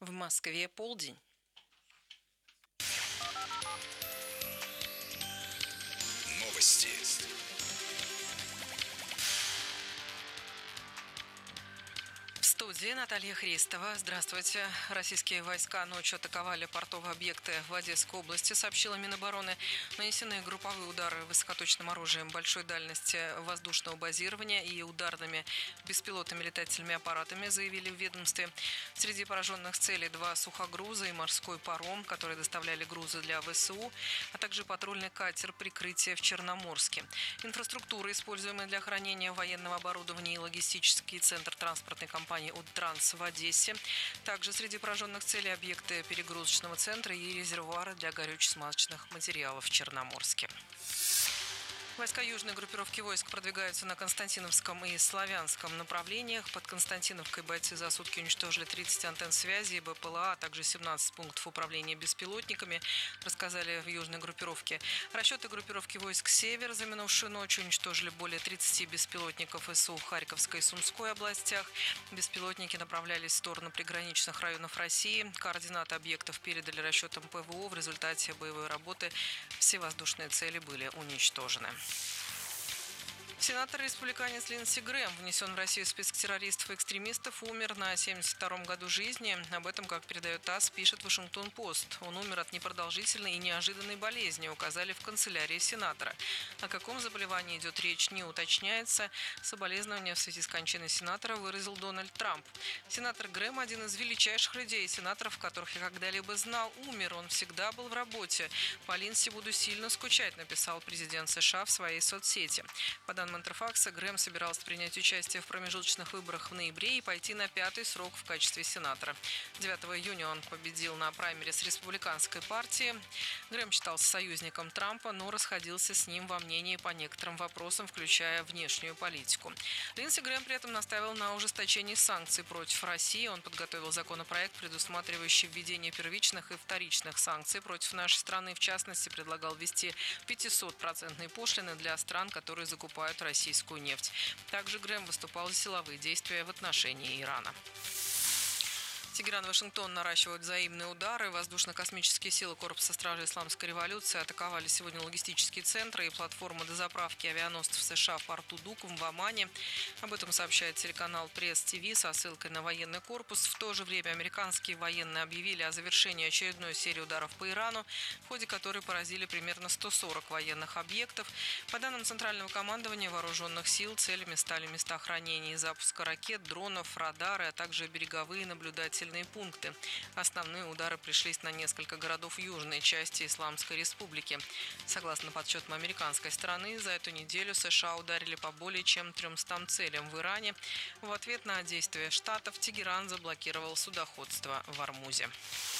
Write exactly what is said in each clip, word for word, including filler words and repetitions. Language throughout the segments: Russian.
В Москве полдень. Новости. В студии Наталья Христова. Здравствуйте. Российские войска ночью атаковали портовые объекты в Одесской области, сообщила Минобороны. Нанесены групповые удары высокоточным оружием большой дальности воздушного базирования и ударными беспилотными летательными аппаратами, заявили в ведомстве. Среди пораженных целей два сухогруза и морской паром, которые доставляли грузы для ВСУ, а также патрульный катер прикрытия в Черноморске. Инфраструктура, используемая для хранения военного оборудования, и логистический центр транспортной компании «Удтранс» в Одессе. Также среди пораженных целей объекты перегрузочного центра и резервуары для горюче-смазочных материалов в Черноморске. Войска южной группировки войск продвигаются на Константиновском и Славянском направлениях. Под Константиновкой бойцы за сутки уничтожили тридцать антенн связи, БПЛА, а также семнадцать пунктов управления беспилотниками, рассказали в южной группировке. Расчеты группировки войск «Север» за минувшую ночь уничтожили более тридцати беспилотников СУ в Харьковской и Сумской областях. Беспилотники направлялись в сторону приграничных районов России. Координаты объектов передали расчетам ПВО. В результате боевой работы все воздушные цели были уничтожены. Сенатор-республиканец Линдси Грэм внесен в Россию в список террористов и экстремистов, умер на семьдесят втором году жизни. Об этом, как передает ТАСС, пишет Вашингтон-Пост. Он умер от непродолжительной и неожиданной болезни, указали в канцелярии сенатора. О каком заболевании идет речь, не уточняется. Соболезнования в связи с кончиной сенатора выразил Дональд Трамп. Сенатор Грэм – один из величайших людей, сенаторов, которых я когда-либо знал, умер. Он всегда был в работе. По Линдси буду сильно скучать, написал президент США в своей соцсети. По данным Интерфакса, Грэм собирался принять участие в промежуточных выборах в ноябре и пойти на пятый срок в качестве сенатора. девятого июня он победил на праймерис республиканской партии. Грэм считался союзником Трампа, но расходился с ним во мнении по некоторым вопросам, включая внешнюю политику. Линдси Грэм при этом настаивал на ужесточении санкций против России. Он подготовил законопроект, предусматривающий введение первичных и вторичных санкций против нашей страны. В частности, предлагал ввести пятисотпроцентные пошлины для стран, которые закупают российскую нефть. Также Грэм выступал за силовые действия в отношении Ирана. Тегеран и Вашингтон наращивают взаимные удары. Воздушно-космические силы Корпуса стражи Исламской революции атаковали сегодня логистические центры и платформы дозаправки авианосцев США в порту Дукум в Омане. Об этом сообщает телеканал Пресс-ТВ со ссылкой на военный корпус. В то же время американские военные объявили о завершении очередной серии ударов по Ирану, в ходе которой поразили примерно сто сорок военных объектов. По данным Центрального командования вооруженных сил, целями стали места хранения и запуска ракет, дронов, радары, а также береговые наблюдатели пункты. Основные удары пришлись на несколько городов южной части Исламской республики. Согласно подсчетам американской стороны, за эту неделю США ударили по более чем трёмстам целям в Иране. В ответ на действия Штатов Тегеран заблокировал судоходство в Ормузе.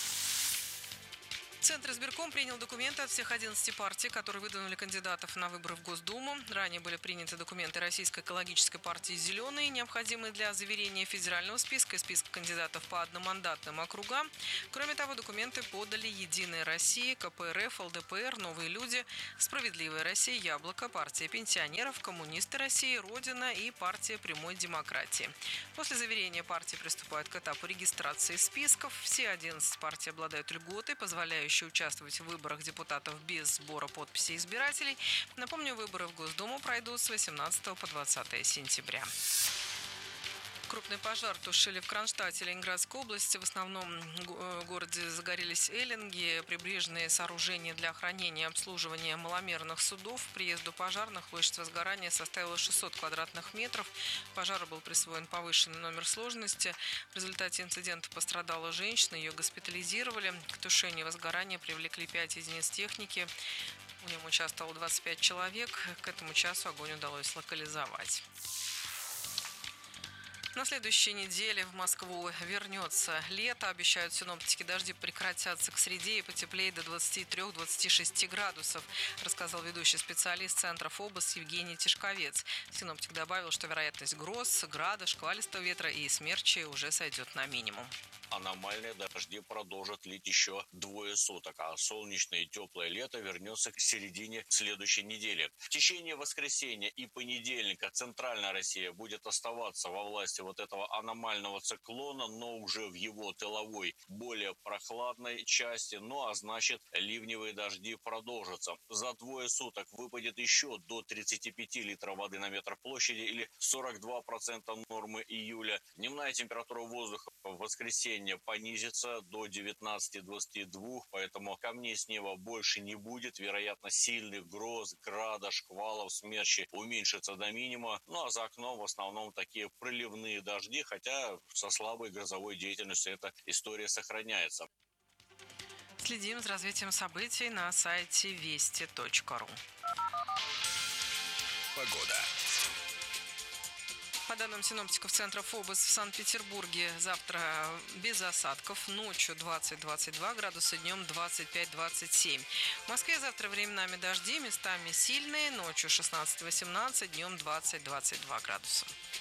Центр избирком принял документы от всех одиннадцати партий, которые выдвинули кандидатов на выборы в Госдуму. Ранее были приняты документы Российской экологической партии «Зеленые», необходимые для заверения федерального списка и списка кандидатов по одномандатным округам. Кроме того, документы подали «Единая Россия», КПРФ, ЛДПР, «Новые люди», «Справедливая Россия», «Яблоко», партия пенсионеров, «Коммунисты России», «Родина» и партия прямой демократии. После заверения партии приступают к этапу регистрации списков. Все одиннадцать партий обладают льготой, позволяющей участвовать в выборах депутатов без сбора подписей избирателей. Напомню, выборы в Госдуму пройдут с восемнадцатого по двадцатое сентября. Крупный пожар тушили в Кронштадте Ленинградской области. В основном городе загорелись эллинги, прибрежные сооружения для хранения и обслуживания маломерных судов. К приезду пожарных площадь возгорания составила шестьсот квадратных метров. Пожару был присвоен повышенный номер сложности. В результате инцидента пострадала женщина, ее госпитализировали. К тушению возгорания привлекли пять единиц техники. В нем участвовало двадцать пять человек. К этому часу огонь удалось локализовать. На следующей неделе в Москву вернется лето. Обещают синоптики, дожди прекратятся к среде и потеплеет до двадцати трёх — двадцати шести градусов, рассказал ведущий специалист Центра ФОБОС Евгений Тишковец. Синоптик добавил, что вероятность гроз, града, шквалистого ветра и смерчей уже сойдет на минимум. аномальные дожди продолжат лить еще двое суток, а солнечное и теплое лето вернется к середине следующей недели. В течение воскресенья и понедельника центральная Россия будет оставаться во власти вот этого аномального циклона, но уже в его тыловой, более прохладной части, ну а значит ливневые дожди продолжатся. За двое суток выпадет еще до тридцати пяти литров воды на метр площади или сорок два процента нормы июля. Дневная температура воздуха в воскресенье понизится до девятнадцати двадцати двух, поэтому камней с неба больше не будет. Вероятно, сильных гроз, града, шквалов, смерчи уменьшится до минимума. Ну а за окном в основном такие проливные дожди, хотя со слабой грозовой деятельностью эта история сохраняется. Следим за развитием событий на сайте вести точка ру. Погода. По данным синоптиков Центра ФОБОС, в Санкт-Петербурге завтра без осадков, ночью двадцать — двадцать два градуса, днем двадцать пять — двадцать семь. В Москве завтра временами дожди, местами сильные, ночью шестнадцать — восемнадцать, днем двадцать — двадцать два градуса.